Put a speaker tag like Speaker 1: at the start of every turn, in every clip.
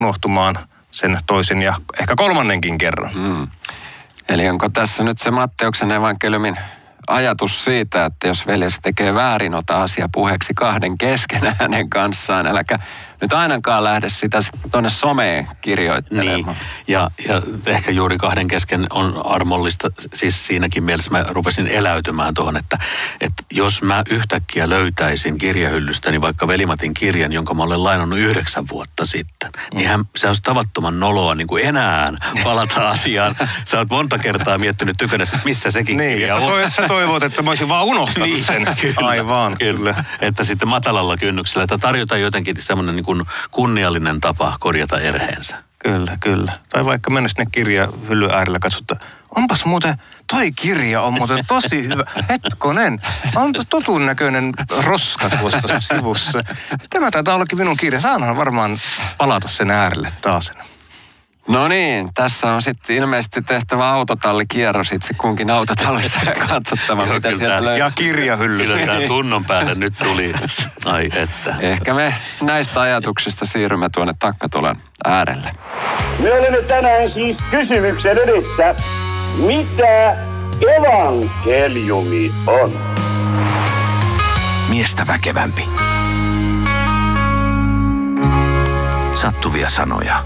Speaker 1: unohtumaan sen toisen ja ehkä kolmannenkin kerran.
Speaker 2: Eli onko tässä nyt se Matteuksen evankeliumin ajatus siitä, että jos veljes tekee väärin, ota asia puheeksi kahden kesken hänen kanssaan, äläkä nyt ainakaan lähde sitä sitten tuonne someen kirjoittelemaan.
Speaker 3: Niin, ja ehkä juuri kahden kesken on armollista, siis siinäkin mielessä mä rupesin eläytymään tuohon, että jos mä yhtäkkiä löytäisin kirjahyllystäni vaikka Veli-Matin kirjan, jonka mä olen lainannut 9 vuotta sitten, niin se olisi tavattoman noloa niin kuin enää palata asiaan. Sä oot monta kertaa miettinyt tykönästä, että missä sekin kirja on.
Speaker 1: Sä toivot, että mä olisin vaan unohtanut sen.
Speaker 3: Kyllä,
Speaker 1: aivan.
Speaker 3: Kyllä. Että sitten matalalla kynnyksellä, että tarjotaan jotenkin semmoinen niin kuin kunniallinen tapa korjata erheensä.
Speaker 1: Kyllä. Tai vaikka mennä sinne kirjahyllyn äärellä katsotaan, onpas muuten, toi kirja on muuten tosi hyvä. Hetkonen, on totun näköinen roska tuossa sivussa. Tämä taitaa ollakin minun kirja. Saanhan varmaan palata sen äärelle taas.
Speaker 2: No niin, tässä on sitten ilmeisesti tehtävä autotallikierros itse kunkin autotallissa ja katsottava, mitä sieltä löytyy.
Speaker 1: Ja kirjahylly.
Speaker 3: Kyllä tämä tunnon päälle nyt tuli. Ai että.
Speaker 2: Ehkä me näistä ajatuksista siirrymme tuonne takkatulen äärelle.
Speaker 4: Me olemme tänään siis kysymyksen edessä, mitä evankeliumi on?
Speaker 5: Miestä väkevämpi. Sattuvia sanoja.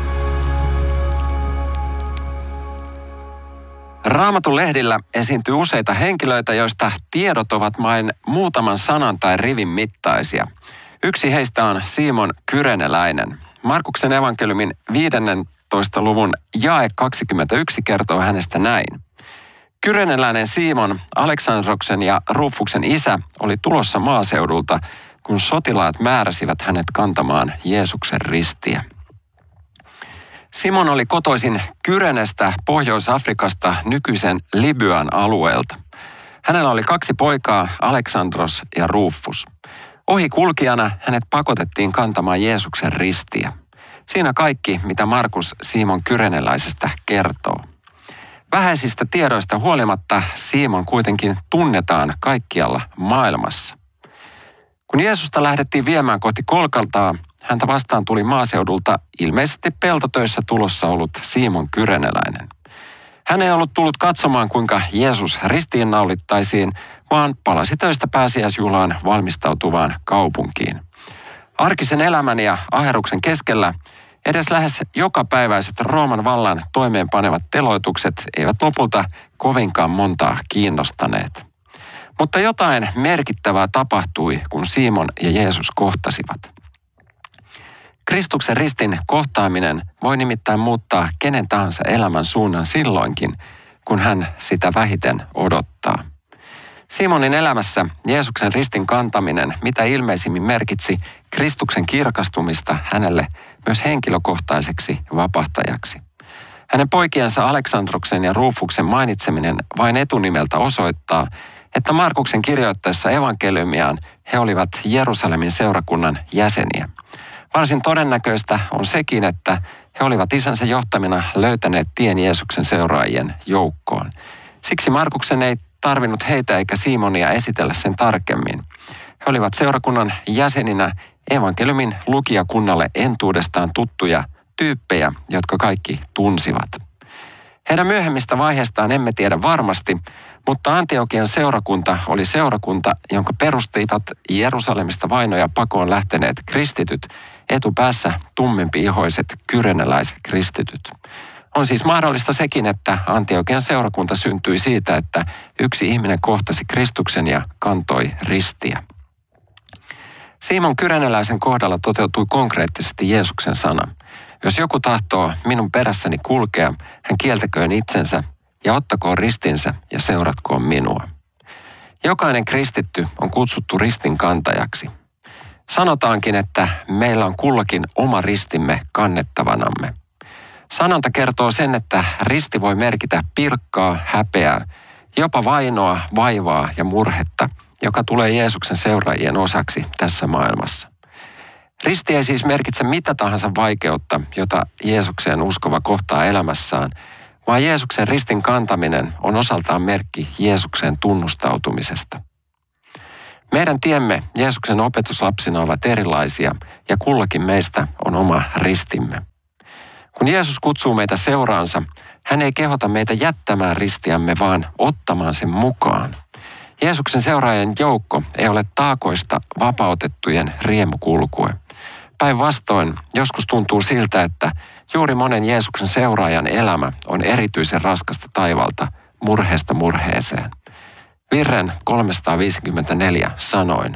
Speaker 2: Raamatun lehdillä esiintyy useita henkilöitä, joista tiedot ovat vain muutaman sanan tai rivin mittaisia. Yksi heistä on Simon Kyreneläinen. Markuksen evankeliumin 15. luvun jae 21 kertoo hänestä näin. Kyreneläinen Simon, Aleksandroksen ja Rufuksen isä, oli tulossa maaseudulta, kun sotilaat määräsivät hänet kantamaan Jeesuksen ristiä. Simon oli kotoisin Kyrenestä, Pohjois-Afrikasta, nykyisen Libyan alueelta. Hänellä oli 2 poikaa, Aleksandros ja Rufus. Ohikulkijana hänet pakotettiin kantamaan Jeesuksen ristiä. Siinä kaikki, mitä Markus Simon Kyreneläisestä kertoo. Vähäisistä tiedoista huolimatta Simon kuitenkin tunnetaan kaikkialla maailmassa. Kun Jeesusta lähdettiin viemään kohti Kolkaltaa, häntä vastaan tuli maaseudulta ilmeisesti peltotöissä tulossa ollut Simon Kyreneläinen. Hän ei ollut tullut katsomaan, kuinka Jeesus ristiinnaulittaisiin, vaan palasi töistä pääsiäisjuhlaan valmistautuvaan kaupunkiin. Arkisen elämän ja aherruksen keskellä edes lähes jokapäiväiset Rooman vallan toimeenpanevat teloitukset eivät lopulta kovinkaan montaa kiinnostaneet. Mutta jotain merkittävää tapahtui, kun Simon ja Jeesus kohtasivat. Kristuksen ristin kohtaaminen voi nimittäin muuttaa kenen tahansa elämän suunnan silloinkin, kun hän sitä vähiten odottaa. Simonin elämässä Jeesuksen ristin kantaminen mitä ilmeisimmin merkitsi Kristuksen kirkastumista hänelle myös henkilökohtaiseksi vapahtajaksi. Hänen poikiensa Aleksandroksen ja Rufuksen mainitseminen vain etunimeltä osoittaa, että Markuksen kirjoittaessa evankeliumiaan he olivat Jerusalemin seurakunnan jäseniä. Varsin todennäköistä on sekin, että he olivat isänsä johtamina löytäneet tien Jeesuksen seuraajien joukkoon. Siksi Markuksen ei tarvinnut heitä eikä Simonia esitellä sen tarkemmin. He olivat seurakunnan jäseninä evankeliumin lukijakunnalle entuudestaan tuttuja tyyppejä, jotka kaikki tunsivat. Heidän myöhemmistä vaiheistaan emme tiedä varmasti, mutta Antiokian seurakunta oli seurakunta, jonka perustivat Jerusalemista vainoja pakoon lähteneet kristityt, etupäässä tummempi-ihoiset kyreneläiset kristityt. On siis mahdollista sekin, että Antiokian seurakunta syntyi siitä, että yksi ihminen kohtasi Kristuksen ja kantoi ristiä. Simon Kyreneläisen kohdalla toteutui konkreettisesti Jeesuksen sana. Jos joku tahtoo minun perässäni kulkea, hän kieltäköön itsensä ja ottakoon ristinsä ja seuratkoon minua. Jokainen kristitty on kutsuttu ristin kantajaksi. Sanotaankin, että meillä on kullakin oma ristimme kannettavanamme. Sanonta kertoo sen, että risti voi merkitä pilkkaa, häpeää, jopa vainoa, vaivaa ja murhetta, joka tulee Jeesuksen seuraajien osaksi tässä maailmassa. Risti ei siis merkitse mitä tahansa vaikeutta, jota Jeesukseen uskova kohtaa elämässään, vaan Jeesuksen ristin kantaminen on osaltaan merkki Jeesukseen tunnustautumisesta. Meidän tiemme Jeesuksen opetuslapsina ovat erilaisia ja kullakin meistä on oma ristimme. Kun Jeesus kutsuu meitä seuraansa, hän ei kehota meitä jättämään ristiämme, vaan ottamaan sen mukaan. Jeesuksen seuraajien joukko ei ole taakoista vapautettujen riemukulkue. Päinvastoin joskus tuntuu siltä, että juuri monen Jeesuksen seuraajan elämä on erityisen raskasta taivalta murheesta murheeseen. Virren 354 sanoin: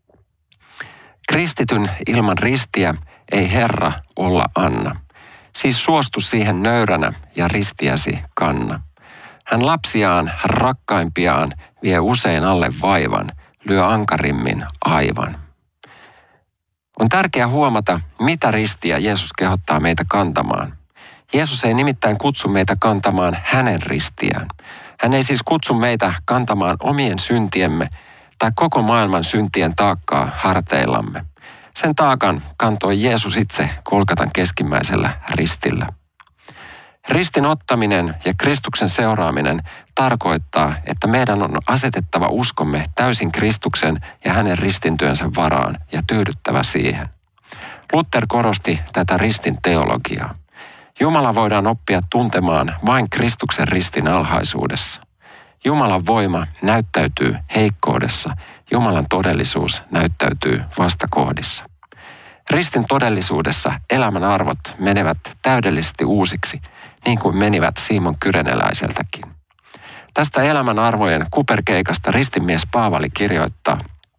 Speaker 2: kristityn ilman ristiä ei Herra olla anna. Siis suostu siihen nöyränä ja ristiäsi kanna. Hän lapsiaan, rakkaimpiaan, vie usein alle vaivan, lyö ankarimmin aivan. On tärkeää huomata, mitä ristiä Jeesus kehottaa meitä kantamaan. Jeesus ei nimittäin kutsu meitä kantamaan hänen ristiään. Hän ei siis kutsu meitä kantamaan omien syntiemme tai koko maailman syntien taakkaa harteillamme. Sen taakan kantoi Jeesus itse Golgatan keskimmäisellä ristillä. Ristin ottaminen ja Kristuksen seuraaminen tarkoittaa, että meidän on asetettava uskomme täysin Kristuksen ja hänen ristintyönsä varaan ja tyydyttävä siihen. Luther korosti tätä ristin teologiaa. Jumala voidaan oppia tuntemaan vain Kristuksen ristin alhaisuudessa. Jumalan voima näyttäytyy heikkoudessa, Jumalan todellisuus näyttäytyy vastakohdissa. Ristin todellisuudessa elämän arvot menevät täydellisesti uusiksi, niin kuin menivät Simon Kyreneläiseltäkin. Tästä elämän arvojen kuperkeikasta ristinmies Paavali kirjoittaa: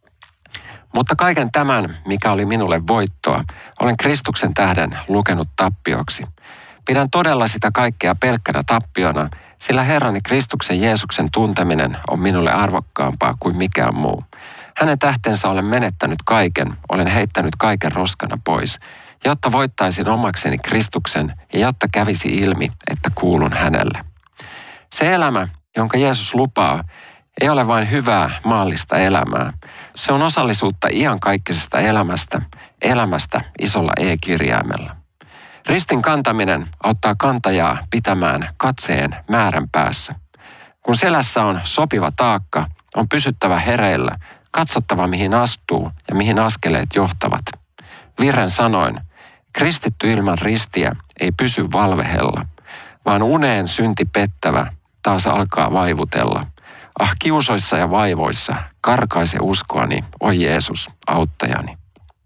Speaker 2: mutta kaiken tämän, mikä oli minulle voittoa, olen Kristuksen tähden lukenut tappioksi. Pidän todella sitä kaikkea pelkkänä tappiona, sillä Herrani Kristuksen Jeesuksen tunteminen on minulle arvokkaampaa kuin mikään muu. Hänen tähtensä olen menettänyt kaiken, olen heittänyt kaiken roskana pois, jotta voittaisin omakseni Kristuksen ja jotta kävisi ilmi, että kuulun hänelle. Se elämä, jonka Jeesus lupaa, ei ole vain hyvää maallista elämää. Se on osallisuutta iankaikkisesta elämästä isolla E-kirjaimella. Ristin kantaminen auttaa kantajaa pitämään katseen määrän päässä. Kun selässä on sopiva taakka, on pysyttävä hereillä, katsottava mihin astuu ja mihin askeleet johtavat. Virren sanoin: kristitty ilman ristiä ei pysy valvehella, vaan uneen synti pettävä taas alkaa vaivutella. Ah, kiusoissa ja vaivoissa karkaise uskoani, oi Jeesus, auttajani.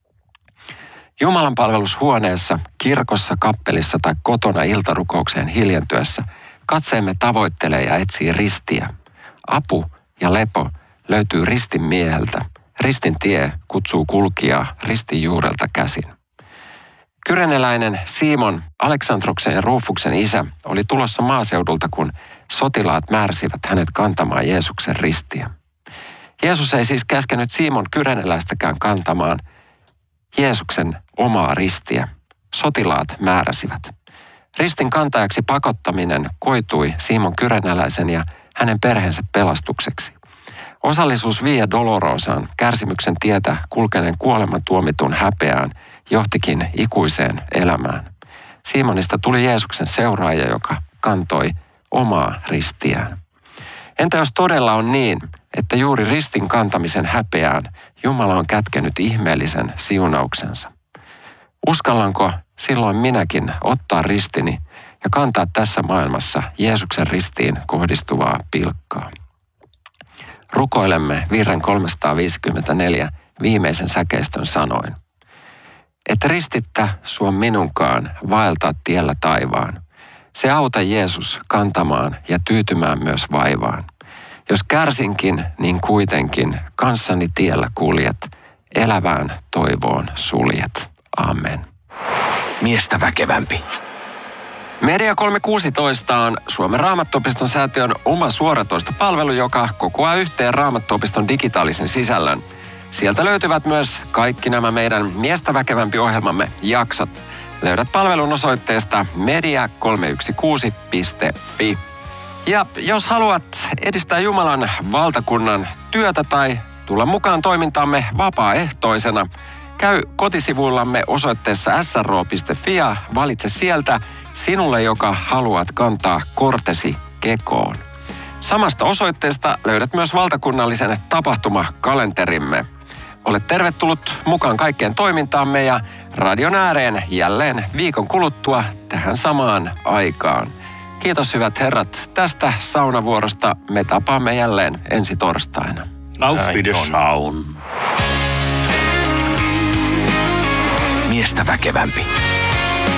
Speaker 2: Jumalan palvelushuoneessa, kirkossa, kappelissa tai kotona iltarukoukseen hiljentyessä katseemme tavoittelee ja etsii ristiä. Apu ja lepo löytyy ristin mieheltä. Ristin tie kutsuu kulkijaa ristin juurelta käsin. Kyreneläinen Simon, Aleksandroksen ja Rufuksen isä, oli tulossa maaseudulta, kun sotilaat määrsivät hänet kantamaan Jeesuksen ristiä. Jeesus ei siis käskenyt Simon Kyreneläistäkään kantamaan Jeesuksen omaa ristiä. Sotilaat määräsivät. Ristin kantajaksi pakottaminen koitui Simon Kyreneläisen ja hänen perheensä pelastukseksi. Osallisuus Via Dolorosaan, kärsimyksen tietä kulkeneen kuolemantuomitun häpeään, johtikin ikuiseen elämään. Simonista tuli Jeesuksen seuraaja, joka kantoi omaa ristiään. Entä jos todella on niin, että juuri ristin kantamisen häpeään Jumala on kätkenyt ihmeellisen siunauksensa? Uskallanko silloin minäkin ottaa ristini ja kantaa tässä maailmassa Jeesuksen ristiin kohdistuvaa pilkkaa? Rukoilemme Virren 354 viimeisen säkeistön sanoin: et ristittä suon minunkaan vaeltaa tiellä taivaan. Se auta Jeesus kantamaan ja tyytymään myös vaivaan. Jos kärsinkin, niin kuitenkin kanssani tiellä kuljet, elävään toivoon suljet. Amen.
Speaker 5: Miestä väkevämpi.
Speaker 2: Media 316 on Suomen Raamattuopiston säätiön oma suoratoistopalvelu, joka kokoaa yhteen Raamattuopiston digitaalisen sisällön. Sieltä löytyvät myös kaikki nämä meidän Miestä väkevämpi -ohjelmamme jaksot. Löydät palvelun osoitteesta media316.fi. Ja jos haluat edistää Jumalan valtakunnan työtä tai tulla mukaan toimintaamme vapaaehtoisena, käy kotisivuillamme osoitteessa sro.fi ja valitse sieltä sinulle, joka haluat kantaa kortesi kekoon. Samasta osoitteesta löydät myös valtakunnallisen tapahtumakalenterimme. Olet tervetullut mukaan kaikkeen toimintaamme ja radion ääreen jälleen viikon kuluttua tähän samaan aikaan. Kiitos hyvät herrat tästä saunavuorosta. Me tapaamme jälleen ensi torstaina.
Speaker 3: Auf Wiedersehen.
Speaker 5: Miestä väkevämpi.